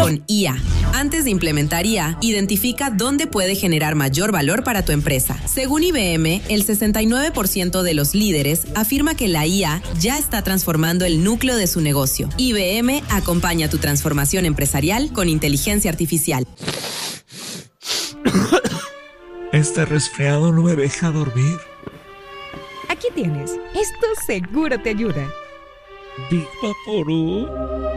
con IA. Antes de implementar IA, identifica dónde puede generar mayor valor para tu empresa. Según IBM, el 69% de los líderes afirma que la IA ya está transformando el núcleo de su negocio. IBM acompaña tu transformación empresarial con inteligencia artificial. Este resfriado no me deja dormir. Aquí tienes. Esto seguro te ayuda. Big Vaporub.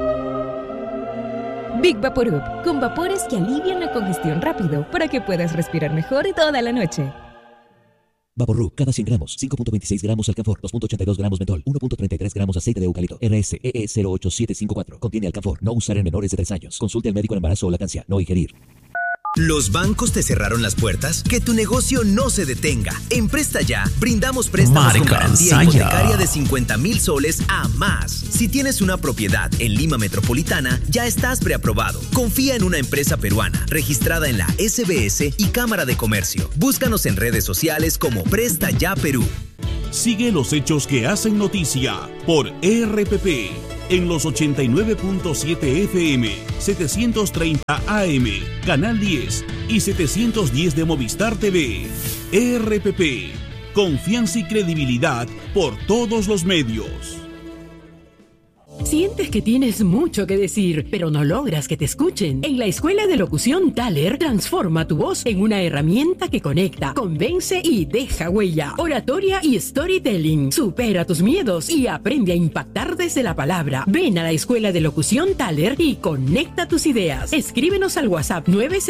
Big Vaporub, con vapores que alivian la congestión rápido para que puedas respirar mejor toda la noche. Vaporub, cada 100 gramos, 5.26 gramos alcanfor, 2.82 gramos mentol, 1.33 gramos aceite de eucalipto, RSEE 08754. Contiene alcanfor, no usar en menores de 3 años. Consulte al médico en embarazo o lactancia, no ingerir. ¿Los bancos te cerraron las puertas? Que tu negocio no se detenga. En Presta Ya, brindamos préstamos con garantía hipotecaria de 50,000 soles a más. Si tienes una propiedad en Lima Metropolitana, ya estás preaprobado. Confía en una empresa peruana, registrada en la SBS y Cámara de Comercio. Búscanos en redes sociales como Presta Ya Perú. Sigue los hechos que hacen noticia por RPP. En los 89.7 FM, 730 AM, Canal 10 y 710 de Movistar TV. RPP, confianza y credibilidad por todos los medios. ¿Sientes que tienes mucho que decir, pero no logras que te escuchen? En la Escuela de Locución Thaler, transforma tu voz en una herramienta que conecta, convence y deja huella. Oratoria y storytelling. Supera tus miedos y aprende a impactar desde la palabra. Ven a la Escuela de Locución Thaler y conecta tus ideas. Escríbenos al WhatsApp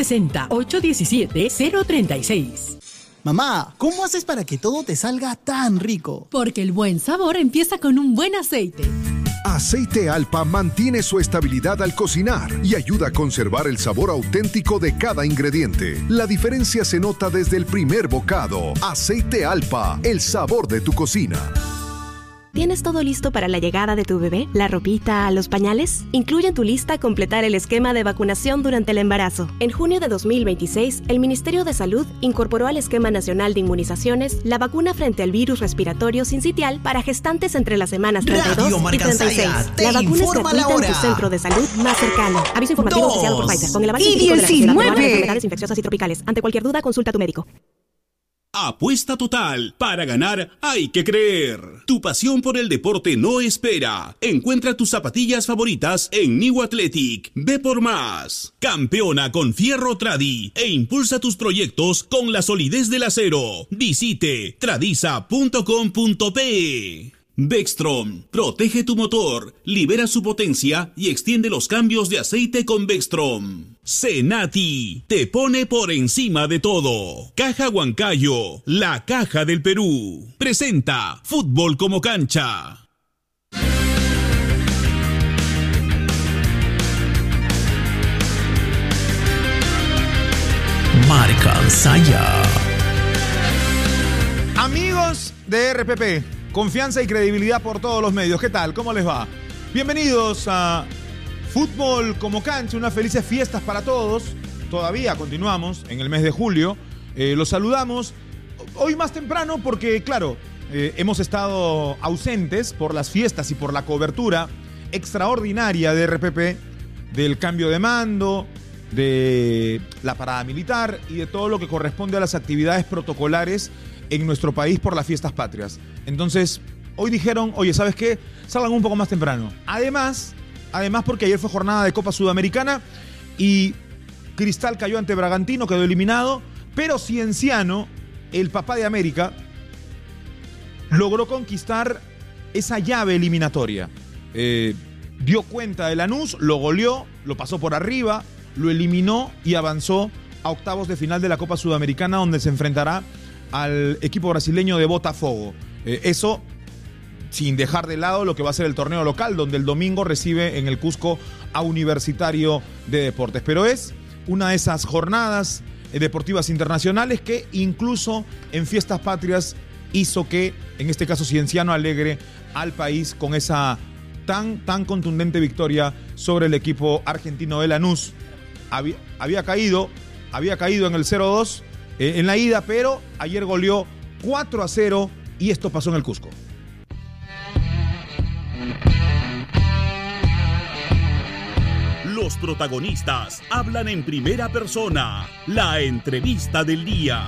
960-817-036. Mamá, ¿cómo haces para que todo te salga tan rico? Porque el buen sabor empieza con un buen aceite. Aceite Alpa mantiene su estabilidad al cocinar y ayuda a conservar el sabor auténtico de cada ingrediente. La diferencia se nota desde el primer bocado. Aceite Alpa, el sabor de tu cocina. ¿Tienes todo listo para la llegada de tu bebé? ¿La ropita, los pañales? Incluye en tu lista completar el esquema de vacunación durante el embarazo. En junio de 2026, el Ministerio de Salud incorporó al Esquema Nacional de Inmunizaciones la vacuna frente al virus respiratorio sincitial para gestantes entre las semanas 32 y 36. La vacuna es gratuita en tu centro de salud más cercano. Aviso informativo oficiado por Pfizer. Con el avance científico de la Sociedad Peruana de Enfermedades Infecciosas y Tropicales. Ante cualquier duda, consulta a tu médico. Apuesta total. Para ganar hay que creer. Tu pasión por el deporte no espera. Encuentra tus zapatillas favoritas en New Athletic. Ve por más. Campeona con Fierro Tradi e impulsa tus proyectos con la solidez del acero. Visite tradiza.com.pe. Bextrom, protege tu motor, libera su potencia y extiende los cambios de aceite con Bextrom. Senati, te pone por encima de todo. Caja Huancayo, la caja del Perú. Presenta Fútbol como cancha. Marca Saya. Amigos de RPP, confianza y credibilidad por todos los medios. ¿Qué tal? ¿Cómo les va? Bienvenidos a Fútbol como cancha, unas felices fiestas para todos. Todavía continuamos en el mes de julio. Los saludamos hoy más temprano porque, claro, hemos estado ausentes por las fiestas y por la cobertura extraordinaria de RPP, del cambio de mando, de la parada militar y de todo lo que corresponde a las actividades protocolares en nuestro país por las fiestas patrias. Entonces, hoy dijeron, oye, ¿sabes qué? Salgan un poco más temprano. Además porque ayer fue jornada de Copa Sudamericana y Cristal cayó ante Bragantino, quedó eliminado, pero Cienciano, el papá de América, logró conquistar esa llave eliminatoria. Dio cuenta de Lanús, lo goleó, lo pasó por arriba, lo eliminó y avanzó a octavos de final de la Copa Sudamericana, donde se enfrentará al equipo brasileño de Botafogo. Eso sin dejar de lado lo que va a ser el torneo local, donde el domingo recibe en el Cusco a Universitario de Deportes. Pero es una de esas jornadas deportivas internacionales que incluso en fiestas patrias hizo que, en este caso Cienciano, alegre al país con esa tan contundente victoria sobre el equipo argentino de Lanús. Había caído en el 0-2 en la ida, pero ayer goleó 4-0 y esto pasó en el Cusco. Los protagonistas hablan en primera persona. La entrevista del día.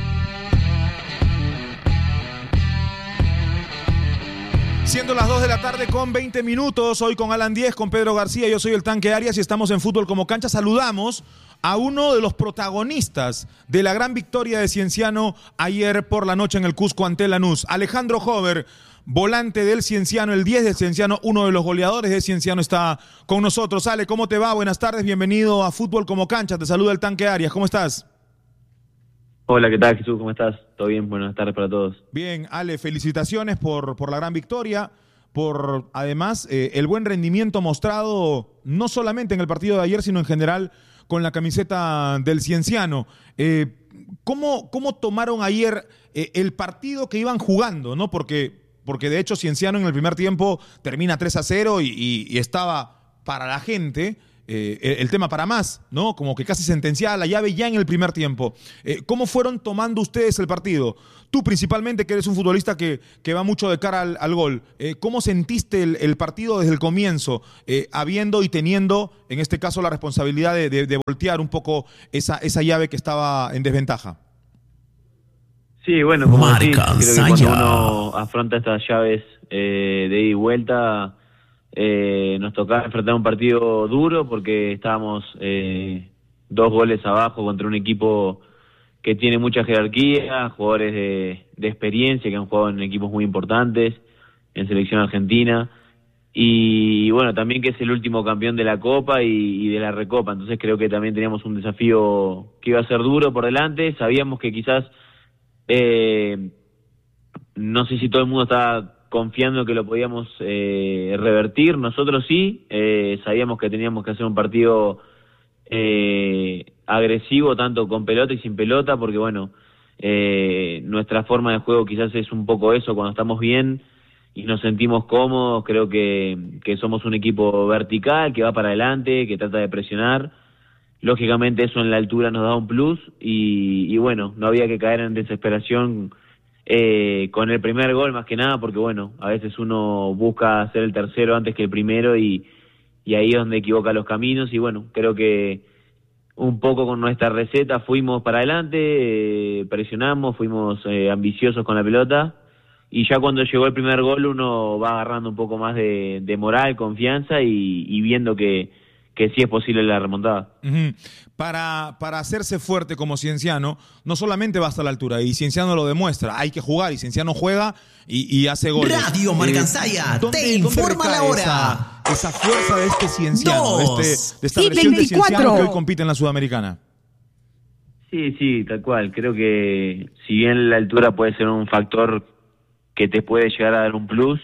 Siendo las 2 de la tarde con 20 minutos, hoy con Alan Díez, con Pedro García, yo soy el Tanque Arias y estamos en Fútbol como Cancha. Saludamos a uno de los protagonistas de la gran victoria de Cienciano ayer por la noche en el Cusco ante Lanús. Alejandro Hover, volante del Cienciano, el 10 del Cienciano, uno de los goleadores de Cienciano, está con nosotros. Ale, ¿cómo te va? Buenas tardes, bienvenido a Fútbol como Cancha. Te saluda el Tanque Arias, ¿cómo estás? Hola, ¿qué tal, Jesús? ¿Cómo estás? ¿Todo bien? Buenas tardes para todos. Bien, Ale, felicitaciones por la gran victoria, por además el buen rendimiento mostrado no solamente en el partido de ayer, sino en general con la camiseta del Cienciano. ¿Cómo tomaron ayer el partido que iban jugando, ¿no? Porque de hecho Cienciano en el primer tiempo termina 3-0 y estaba para la gente el tema para más, ¿no? Como que casi sentenciada la llave ya en el primer tiempo. ¿Cómo fueron tomando ustedes el partido? Tú principalmente, que eres un futbolista que va mucho de cara al gol. ¿Cómo sentiste el partido desde el comienzo, habiendo y teniendo, en este caso, la responsabilidad de voltear un poco esa llave que estaba en desventaja? Sí, bueno, como decís, creo que cuando uno afronta estas llaves de ida y vuelta, nos tocaba enfrentar un partido duro porque estábamos 2 goles abajo contra un equipo que tiene mucha jerarquía, jugadores de experiencia que han jugado en equipos muy importantes, en selección argentina, y bueno, también que es el último campeón de la Copa y de la Recopa. Entonces creo que también teníamos un desafío que iba a ser duro por delante. Sabíamos que quizás no sé si todo el mundo estaba confiando que lo podíamos revertir. Nosotros sí, sabíamos que teníamos que hacer un partido agresivo, tanto con pelota y sin pelota, porque bueno, nuestra forma de juego quizás es un poco eso. Cuando estamos bien y nos sentimos cómodos, creo que somos un equipo vertical, que va para adelante, que trata de presionar. Lógicamente eso en la altura nos da un plus y bueno, no había que caer en desesperación con el primer gol, más que nada, porque bueno, a veces uno busca hacer el tercero antes que el primero y ahí es donde equivoca los caminos. Y bueno, creo que un poco con nuestra receta fuimos para adelante, presionamos, fuimos ambiciosos con la pelota, y ya cuando llegó el primer gol uno va agarrando un poco más de moral, confianza y viendo que sí es posible la remontada. Uh-huh. Para hacerse fuerte como Cienciano, no solamente basta la altura, y Cienciano lo demuestra, hay que jugar, y Cienciano juega y hace goles. Radio Marcansaya te informa la hora. Esa fuerza de este Cienciano, de esta versión de Cienciano que hoy compite en la Sudamericana. Sí, tal cual. Creo que si bien la altura puede ser un factor que te puede llegar a dar un plus,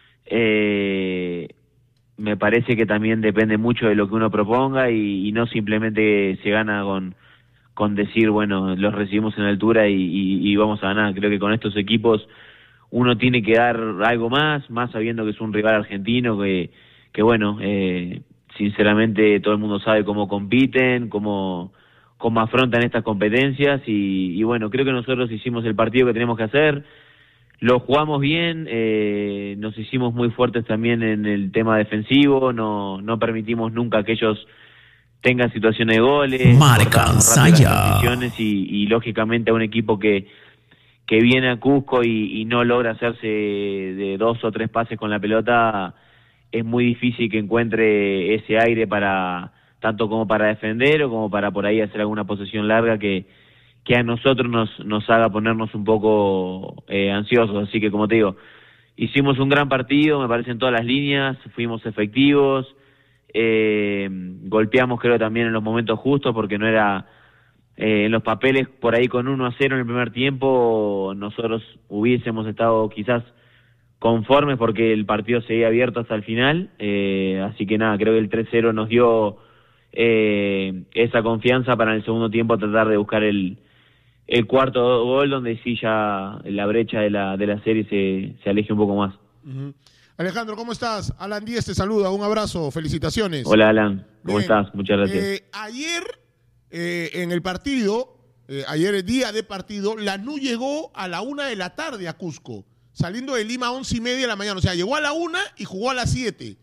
me parece que también depende mucho de lo que uno proponga y no simplemente se gana con decir, bueno, los recibimos en altura y vamos a ganar. Creo que con estos equipos uno tiene que dar algo más sabiendo que es un rival argentino que bueno, sinceramente todo el mundo sabe cómo compiten, cómo afrontan estas competencias y bueno, creo que nosotros hicimos el partido que tenemos que hacer. Lo jugamos bien, nos hicimos muy fuertes también en el tema defensivo, no permitimos nunca que ellos tengan situaciones de goles, Marcansaya. Y lógicamente a un equipo que viene a Cusco y no logra hacerse de 2 o 3 pases con la pelota, es muy difícil que encuentre ese aire para tanto como para defender o como para por ahí hacer alguna posesión larga que a nosotros nos haga ponernos un poco ansiosos. Así que, como te digo, hicimos un gran partido, me parece, en todas las líneas, fuimos efectivos, golpeamos creo también en los momentos justos, porque no era en los papeles por ahí con 1-0 en el primer tiempo, nosotros hubiésemos estado quizás conformes porque el partido seguía abierto hasta el final, así que nada, creo que el 3-0 nos dio esa confianza para en el segundo tiempo tratar de buscar el cuarto gol, donde sí ya la brecha de la serie se aleje un poco más. Uh-huh. Alejandro, ¿cómo estás? Alan Díez te saluda, un abrazo, felicitaciones. Hola Alan, ¿cómo estás? Muchas gracias. Ayer en el partido, ayer el día de partido, Lanús llegó a la 1 de la tarde a Cusco, saliendo de Lima a 11:30 de la mañana, o sea, llegó a la 1 y jugó a las 7.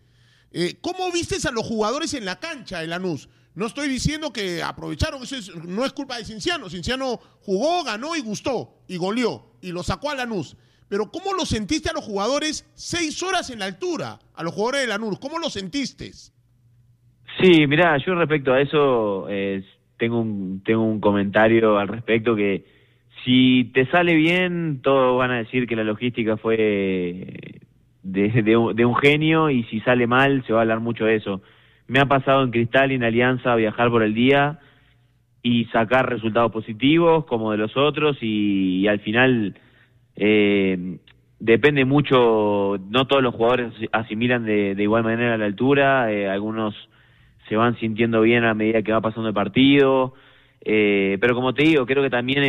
¿Cómo vistes a los jugadores en la cancha de Lanús? No estoy diciendo que aprovecharon, no es culpa de Cienciano. Cienciano jugó, ganó y gustó, y goleó, y lo sacó a Lanús. Pero ¿cómo lo sentiste a los jugadores 6 horas en la altura, a los jugadores de Lanús? ¿Cómo lo sentiste? Sí, mirá, yo respecto a eso tengo un comentario al respecto que si te sale bien, todos van a decir que la logística fue de un genio, y si sale mal se va a hablar mucho de eso. Me ha pasado en Cristal y en Alianza viajar por el día y sacar resultados positivos como de los otros, y al final depende mucho, no todos los jugadores asimilan de igual manera a la altura, algunos se van sintiendo bien a medida que va pasando el partido, pero como te digo, creo que también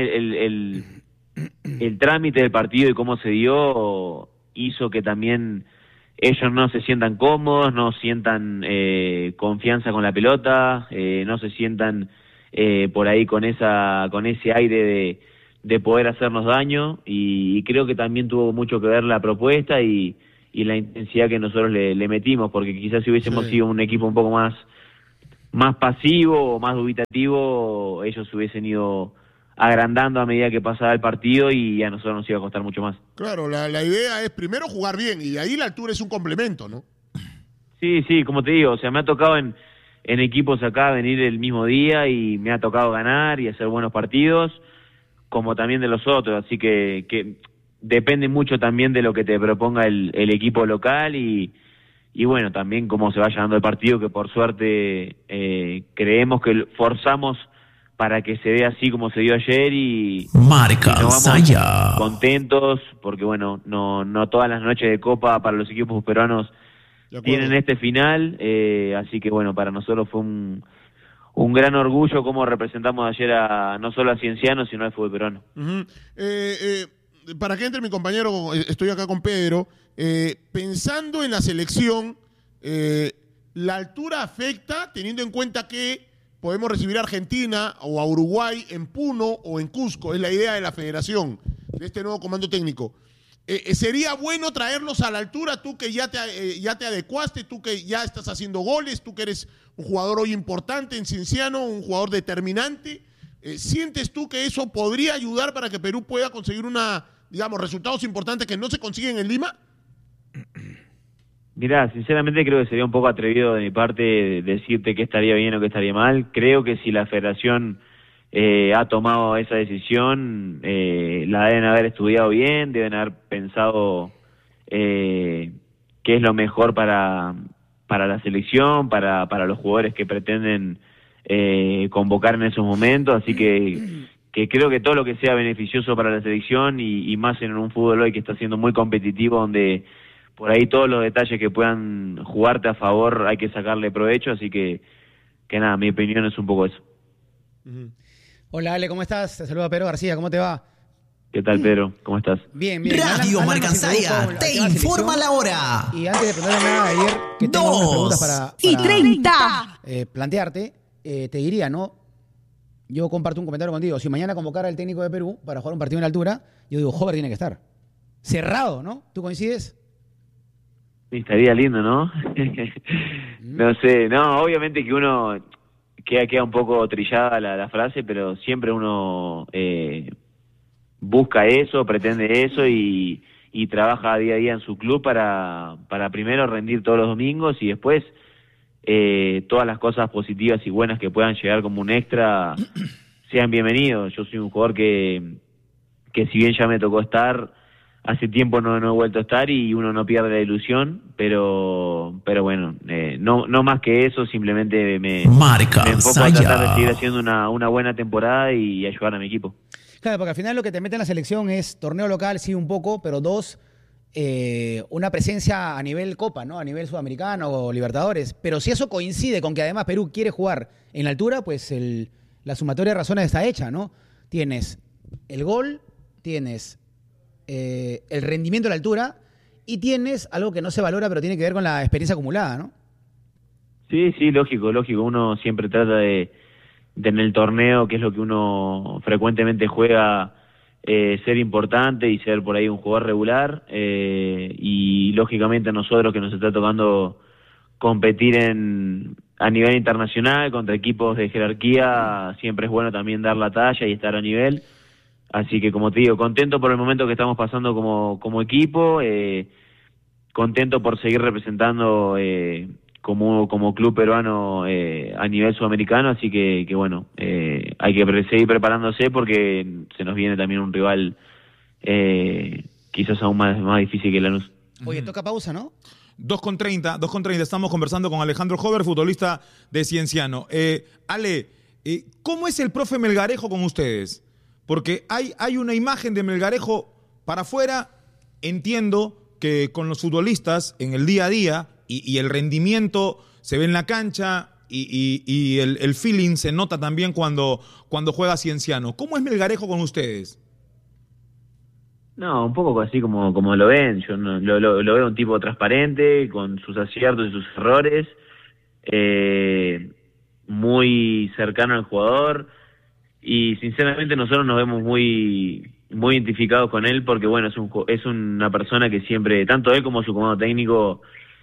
el trámite del partido y cómo se dio hizo que también ellos no se sientan cómodos, no sientan confianza con la pelota, no se sientan por ahí con ese aire de poder hacernos daño, y creo que también tuvo mucho que ver la propuesta y la intensidad que nosotros le metimos, porque quizás si hubiésemos sido un equipo un poco más pasivo o más dubitativo, ellos se hubiesen ido agrandando a medida que pasaba el partido y a nosotros nos iba a costar mucho más. Claro, la idea es primero jugar bien, y de ahí la altura es un complemento, ¿no? Sí, como te digo, o sea, me ha tocado en equipos acá venir el mismo día y me ha tocado ganar y hacer buenos partidos, como también de los otros, así que depende mucho también de lo que te proponga el equipo local y bueno, también cómo se vaya dando el partido, que por suerte creemos que forzamos para que se dé así como se dio ayer, y nos vamos contentos, porque bueno, no todas las noches de Copa para los equipos peruanos tienen este final, así que bueno, para nosotros fue un gran orgullo cómo representamos ayer no solo a Cienciano, sino al fútbol peruano. Para que entre mi compañero, estoy acá con Pedro, pensando en la selección, ¿la altura afecta, teniendo en cuenta que podemos recibir a Argentina o a Uruguay en Puno o en Cusco? Es la idea de la federación, de este nuevo comando técnico. ¿Sería bueno traerlos a la altura, tú que ya te adecuaste, tú que ya estás haciendo goles, tú que eres un jugador hoy importante en Cienciano, un jugador determinante? ¿Sientes tú que eso podría ayudar para que Perú pueda conseguir resultados importantes que no se consiguen en Lima? Mirá, sinceramente creo que sería un poco atrevido de mi parte decirte que estaría bien o que estaría mal. Creo que si la federación ha tomado esa decisión, la deben haber estudiado bien, deben haber pensado qué es lo mejor para la selección, para los jugadores que pretenden convocar en esos momentos, así que creo que todo lo que sea beneficioso para la selección y más en un fútbol hoy que está siendo muy competitivo, donde por ahí todos los detalles que puedan jugarte a favor hay que sacarle provecho, así que nada, mi opinión es un poco eso. Hola Ale, ¿cómo estás? Te saluda Pedro García, ¿cómo te va? ¿Qué tal, Pedro? ¿Cómo estás? Bien. Radio Marcansaya te informa la hora. Y antes de preguntarle nada ayer, que tengo unas preguntas para 2:30. Plantearte, te diría, ¿no? Yo comparto un comentario contigo. Si mañana convocara al técnico de Perú para jugar un partido en la altura, yo digo, Hover tiene que estar. Cerrado, ¿no? ¿Tú coincides? Sí, estaría lindo, ¿no? No sé, no, obviamente que uno queda un poco trillada la frase, pero siempre uno busca eso, pretende eso y trabaja día a día en su club para primero rendir todos los domingos y después todas las cosas positivas y buenas que puedan llegar como un extra sean bienvenidos. Yo soy un jugador que si bien ya me tocó estar, hace tiempo no he vuelto a estar y uno no pierde la ilusión, pero bueno, no más que eso, simplemente me enfoco a tratar de seguir haciendo una buena temporada y ayudar a mi equipo. Claro, porque al final lo que te mete en la selección es torneo local, sí, un poco, pero dos, una presencia a nivel Copa, ¿no? A nivel sudamericano o Libertadores. Pero si eso coincide con que además Perú quiere jugar en la altura, pues la sumatoria de razones está hecha, ¿no? Tienes el gol, tienes el rendimiento a la altura y tienes algo que no se valora, pero tiene que ver con la experiencia acumulada, ¿no? Sí, lógico. Uno siempre trata de en el torneo, que es lo que uno frecuentemente juega, ser importante y ser por ahí un jugador regular, y lógicamente a nosotros que nos está tocando competir a nivel internacional contra equipos de jerarquía, siempre es bueno también dar la talla y estar a nivel. Así que, como te digo, contento por el momento que estamos pasando como equipo, contento por seguir representando como club peruano a nivel sudamericano, así que bueno, hay que seguir preparándose porque se nos viene también un rival quizás aún más difícil que Lanús. Oye, toca pausa, ¿no? 2:30, estamos conversando con Alejandro Hover, futbolista de Cienciano. Ale, ¿cómo es el profe Melgarejo con ustedes? Porque hay una imagen de Melgarejo para afuera, entiendo que con los futbolistas en el día a día y el rendimiento se ve en la cancha y el feeling se nota también cuando juega Cienciano. ¿Cómo es Melgarejo con ustedes? No, un poco así como lo ven. Yo lo veo un tipo transparente, con sus aciertos y sus errores, muy cercano al jugador, y sinceramente nosotros nos vemos muy identificados con él porque, bueno, es una persona que siempre, tanto él como su comando técnico,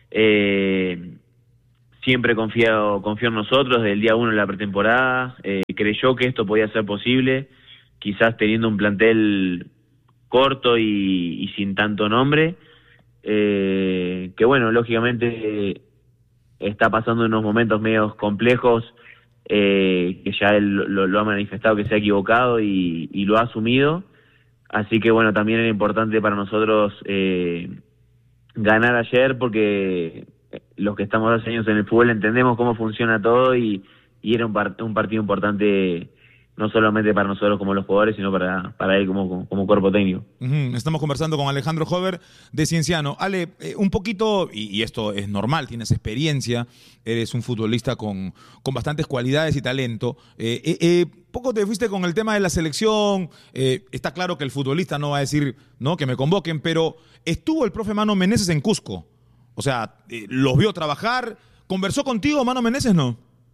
siempre confió en nosotros desde el día 1 de la pretemporada, creyó que esto podía ser posible, quizás teniendo un plantel corto y sin tanto nombre, que bueno, lógicamente está pasando unos momentos medios complejos, que ya él lo ha manifestado que se ha equivocado y lo ha asumido, así que bueno, también era importante para nosotros ganar ayer porque los que estamos hace años en el fútbol entendemos cómo funciona todo y era un partido importante no solamente para nosotros como los jugadores, sino para él como cuerpo técnico. Estamos conversando con Alejandro Hover de Cienciano. Ale, un poquito, y esto es normal, tienes experiencia, eres un futbolista con bastantes cualidades y talento. Poco te fuiste con el tema de la selección, está claro que el futbolista no va a decir no que me convoquen, pero estuvo el profe Mano Meneses en Cusco. O sea, los vio trabajar, ¿conversó contigo Mano Meneses, no?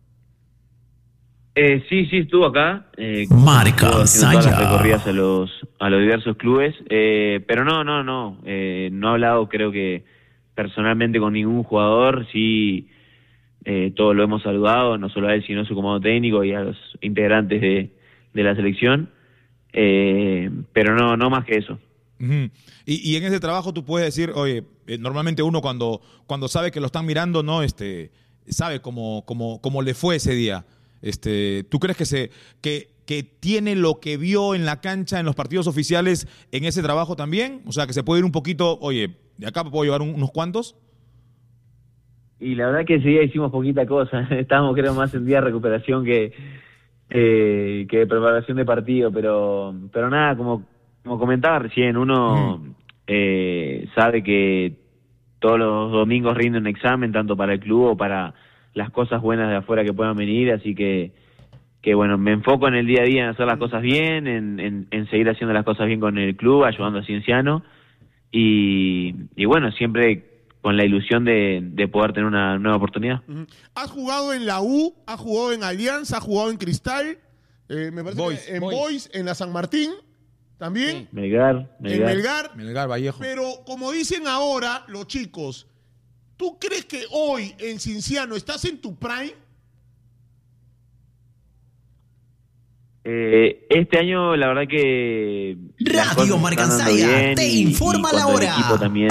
Sí, estuvo acá. Marca haciendo todas las recorridas a los diversos clubes, pero no he hablado, creo que personalmente con ningún jugador. Sí, todos lo hemos saludado, no solo a él, sino a su comando técnico y a los integrantes de la selección, pero no más que eso. Y en ese trabajo tú puedes decir, oye, normalmente uno cuando sabe que lo están mirando, no, sabe cómo le fue ese día. ¿Tú crees que tiene lo que vio en la cancha, en los partidos oficiales, en ese trabajo también? O sea, que se puede ir un poquito, oye, de acá puedo llevar unos cuantos. Y la verdad que ese día hicimos poquita cosa. Estábamos, creo, más en día de recuperación que de preparación de partido. Pero nada, como comentaba recién, uno sabe que todos los domingos rinde un examen, tanto para el club o para las cosas buenas de afuera que puedan venir, así que bueno, me enfoco en el día a día en hacer las cosas bien, en seguir haciendo las cosas bien con el club, ayudando a Cienciano, y bueno, siempre con la ilusión de poder tener una nueva oportunidad. ¿Has jugado en la U? ¿Has jugado en Alianza? ¿Has jugado en Cristal? Me parece que en Boys, en la San Martín, también. Sí. Melgar. En Melgar, Vallejo. Pero como dicen ahora los chicos, ¿tú crees que hoy en Cienciano estás en tu prime? Este año, la verdad que Radio Marcansaya te informa la hora. El equipo también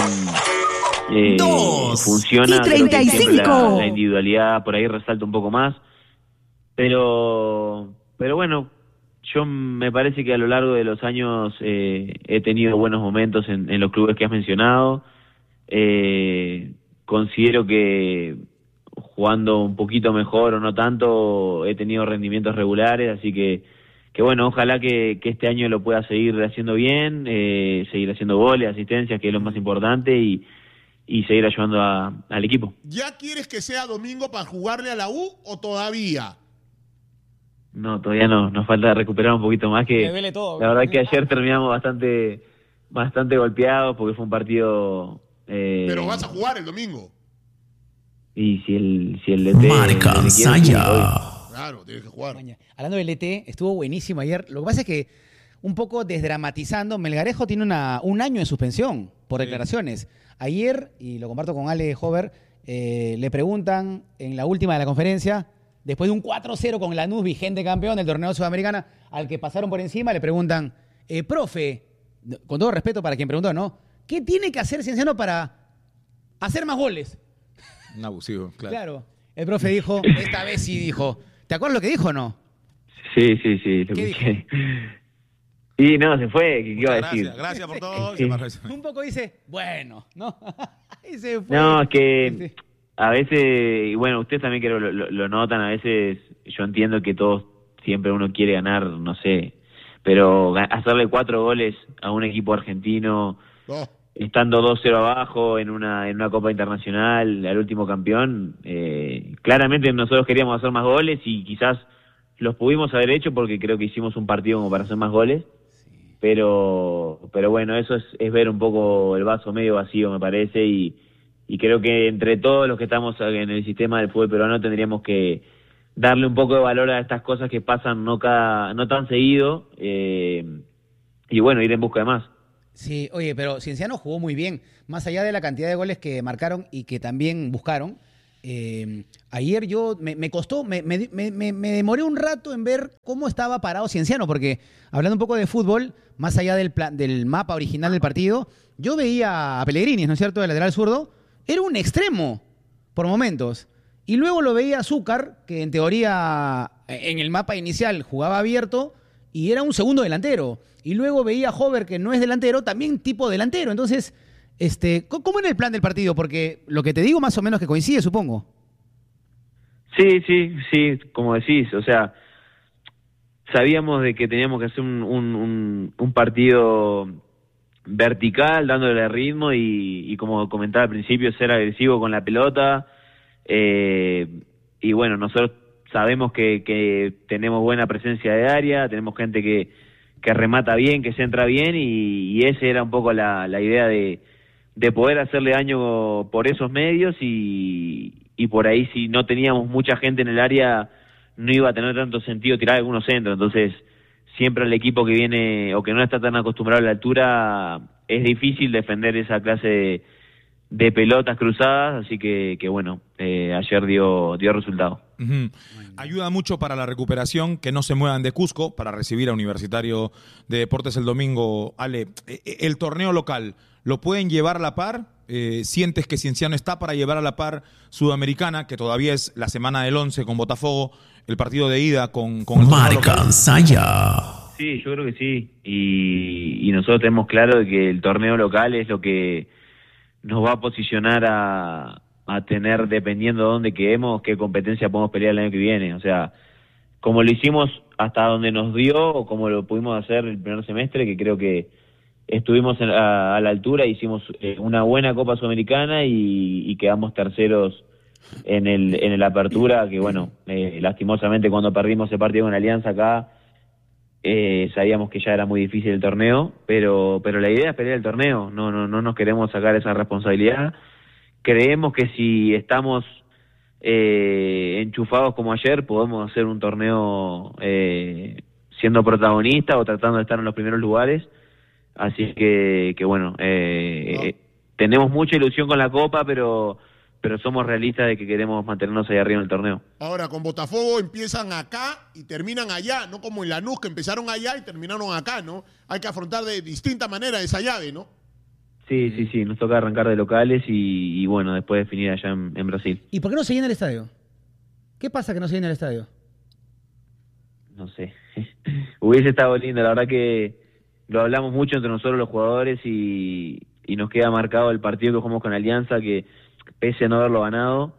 2 funciona. y 35. La individualidad por ahí resalta un poco más. Pero bueno, yo me parece que a lo largo de los años he tenido buenos momentos en los clubes que has mencionado. Considero que jugando un poquito mejor o no tanto he tenido rendimientos regulares, así que bueno, ojalá que este año lo pueda seguir haciendo bien, seguir haciendo goles, asistencias, que es lo más importante, y seguir ayudando al equipo. ¿Ya quieres que sea domingo para jugarle a la U o todavía? No, todavía no, nos falta recuperar un poquito más, que Me duele todo. La verdad que ayer terminamos bastante golpeados porque fue un partido... Pero vas a jugar el domingo. Y si el DT Marcansaya. Claro, tienes que jugar. Hablando del ET, estuvo buenísimo ayer. Lo que pasa es que, un poco desdramatizando, Melgarejo tiene un año de suspensión por declaraciones. Ayer, y lo comparto con Ale Hover, le preguntan en la última de la conferencia, después de un 4-0 con Lanús, vigente campeón del torneo sudamericana, al que pasaron por encima, le preguntan, profe, con todo respeto para quien preguntó, ¿no? ¿Qué tiene que hacer Cienciano para hacer más goles? Un abusivo, claro. Claro. El profe dijo, esta vez sí dijo. ¿Te acuerdas lo que dijo o no? Sí. ¿Qué dijo? Y no, se fue. ¿Qué iba a decir? Gracias por todo. Un poco dice, bueno, ¿no? Y se fue. No, es que a veces, y bueno, ustedes también creo lo notan, a veces yo entiendo que todos siempre uno quiere ganar, no sé, pero hacerle 4 goles a un equipo argentino, estando 2-0 abajo en una Copa Internacional, al último campeón, claramente nosotros queríamos hacer más goles y quizás los pudimos haber hecho porque creo que hicimos un partido como para hacer más goles. Pero bueno, eso es ver un poco el vaso medio vacío, me parece, y creo que entre todos los que estamos en el sistema del fútbol peruano tendríamos que darle un poco de valor a estas cosas que pasan no tan seguido, y bueno, ir en busca de más. Sí, oye, pero Cienciano jugó muy bien, más allá de la cantidad de goles que marcaron y que también buscaron. Ayer yo me costó, me demoré un rato en ver cómo estaba parado Cienciano, porque hablando un poco de fútbol, más allá del mapa original del partido, yo veía a Pellegrini, ¿no es cierto?, de lateral zurdo, era un extremo por momentos, y luego lo veía a Zúcar, que en teoría en el mapa inicial jugaba abierto y era un segundo delantero, y luego veía a Hover, que no es delantero, también tipo delantero. Entonces, ¿cómo era el plan del partido? Porque lo que te digo más o menos que coincide, supongo. Sí, como decís, o sea, sabíamos de que teníamos que hacer un partido vertical, dándole ritmo y como comentaba al principio, ser agresivo con la pelota, y bueno, nosotros sabemos que tenemos buena presencia de área, tenemos gente que remata bien, que centra bien, y esa era un poco la idea de poder hacerle daño por esos medios, y por ahí si no teníamos mucha gente en el área no iba a tener tanto sentido tirar algunos centros. Entonces siempre el equipo que viene o que no está tan acostumbrado a la altura es difícil defender esa clase de pelotas cruzadas, así que bueno, ayer dio resultado. Uh-huh. Ayuda mucho para la recuperación que no se muevan de Cusco para recibir a Universitario de Deportes el domingo. Ale, el torneo local, ¿lo pueden llevar a la par? ¿Sientes que Cienciano está para llevar a la par Sudamericana, que todavía es la semana del 11 con Botafogo, el partido de ida con el Marca Saya? Sí, yo creo que sí, y nosotros tenemos claro de que el torneo local es lo que nos va a posicionar a tener, dependiendo de dónde quedemos, qué competencia podemos pelear el año que viene. O sea, como lo hicimos hasta donde nos dio, o como lo pudimos hacer el primer semestre, que creo que estuvimos a la altura, hicimos una buena Copa Sudamericana y quedamos terceros en el Apertura, que bueno, lastimosamente cuando perdimos ese partido con Alianza acá, sabíamos que ya era muy difícil el torneo, pero la idea es pelear el torneo, no nos queremos sacar esa responsabilidad. Creemos que si estamos enchufados como ayer, podemos hacer un torneo siendo protagonistas o tratando de estar en los primeros lugares. Así que bueno, tenemos mucha ilusión con la Copa, pero somos realistas de que queremos mantenernos ahí arriba en el torneo. Ahora, con Botafogo empiezan acá y terminan allá, no como en Lanús, que empezaron allá y terminaron acá, ¿no? Hay que afrontar de distinta manera esa llave, ¿no? Sí, nos toca arrancar de locales y bueno, después definir allá en Brasil. ¿Y por qué no se llena el estadio? ¿Qué pasa que no se llena el estadio? No sé. Hubiese estado lindo, la verdad que lo hablamos mucho entre nosotros los jugadores y nos queda marcado el partido que jugamos con Alianza, que pese a no haberlo ganado,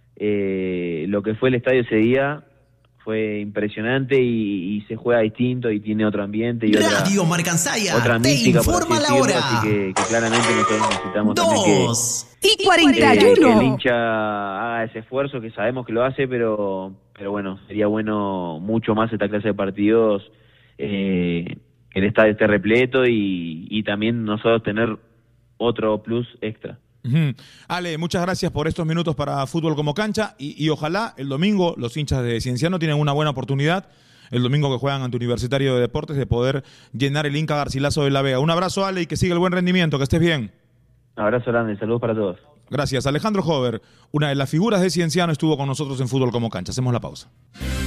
lo que fue el estadio ese día fue impresionante y se juega distinto y tiene otro ambiente y Radio Marcansaya, otra mística, te informa la hora. Así que claramente nosotros necesitamos 2:41. también que el hincha haga ese esfuerzo, que sabemos que lo hace, pero bueno, sería bueno mucho más esta clase de partidos, el estadio esté repleto y también nosotros tener otro plus extra. Uh-huh. Ale, muchas gracias por estos minutos para Fútbol como Cancha y ojalá el domingo los hinchas de Cienciano tienen una buena oportunidad, el domingo que juegan ante Universitario de Deportes, de poder llenar el Inca Garcilaso de la Vega. Un abrazo, Ale, y que siga el buen rendimiento, que estés bien. Un abrazo grande, saludos para todos. Gracias. Alejandro Hover, una de las figuras de Cienciano, estuvo con nosotros en Fútbol como Cancha. Hacemos la pausa.